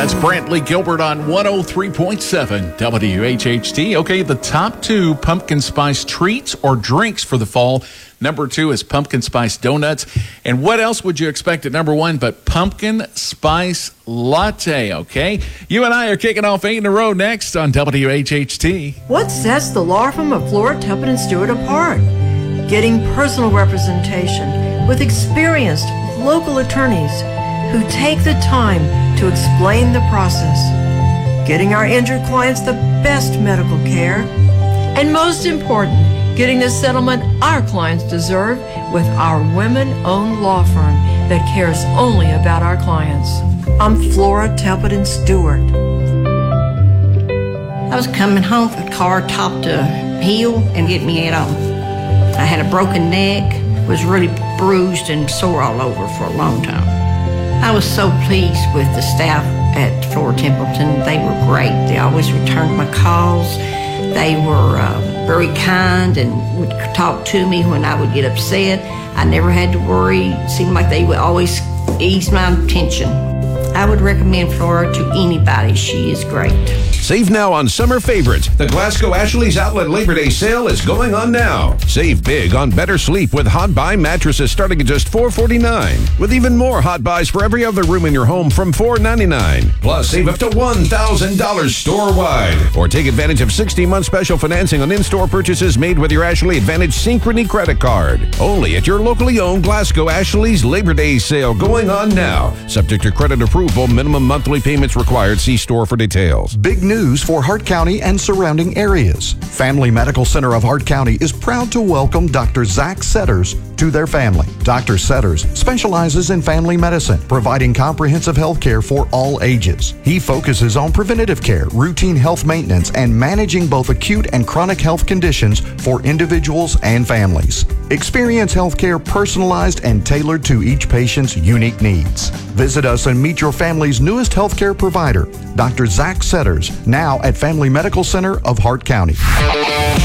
That's Brantley Gilbert on 103.7 WHHT. Okay, the top 2 pumpkin spice treats or drinks for the fall. Number 2 is pumpkin spice donuts. And what else would you expect at number 1 but pumpkin spice latte, okay? You and I are kicking off 8 in a row next on WHHT. What sets the law firm of Flora, Templeton, Stewart apart? Getting personal representation with experienced local attorneys who take the time to explain the process, getting our injured clients the best medical care, and most important, getting the settlement our clients deserve with our women-owned law firm that cares only about our clients. I'm Flora Templeton Stewart. I was coming home from the car, topped a hill and get me head on. I had a broken neck, was really bruised and sore all over for a long time. I was so pleased with the staff at Flora Templeton. They were great. They always returned my calls. They were very kind and would talk to me when I would get upset. I never had to worry. It seemed like they would always ease my tension. I would recommend Flora to anybody. She is great. Save now on summer favorites. The Glasgow Ashley's Outlet Labor Day sale is going on now. Save big on better sleep with Hot Buy mattresses starting at just $449. With even more Hot Buys for every other room in your home from $499. Plus, save up to $1,000 store-wide. Or take advantage of 60-month special financing on in-store purchases made with your Ashley Advantage Synchrony credit card. Only at your locally owned Glasgow Ashley's Labor Day sale going on now. Subject to credit approval, minimum monthly payments required. See store for details. Big news for Hart County and surrounding areas. Family Medical Center of Hart County is proud to welcome Dr. Zach Setters to their family. Dr. Setters specializes in family medicine, providing comprehensive health care for all ages. He focuses on preventative care, routine health maintenance, and managing both acute and chronic health conditions for individuals and families. Experience health care personalized and tailored to each patient's unique needs. Visit us and meet your family's newest healthcare provider, Dr. Zach Setters, now at Family Medical Center of Hart County.